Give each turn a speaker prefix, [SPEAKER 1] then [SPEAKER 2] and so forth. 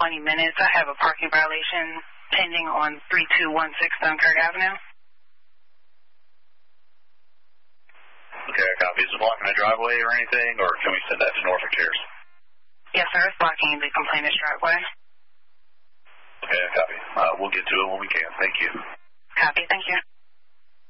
[SPEAKER 1] 20 minutes. I have a parking violation pending on 3216 Dunkirk Avenue.
[SPEAKER 2] Okay, I copy. Is it blocking the driveway or anything, or can we send that to Norfolk Cares?
[SPEAKER 1] Yes, sir. It's blocking the complainant's driveway.
[SPEAKER 2] Okay, I copy. We'll get to it when we can. Thank you.
[SPEAKER 1] Copy. Thank you.